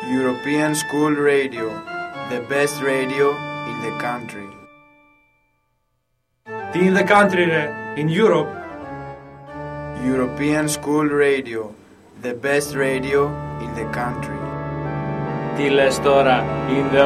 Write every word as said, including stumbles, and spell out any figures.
European School Radio, the best radio in the country. Τι in the country, ρε, in Europe. European School Radio, the best radio in the country. Τι λες τώρα, in the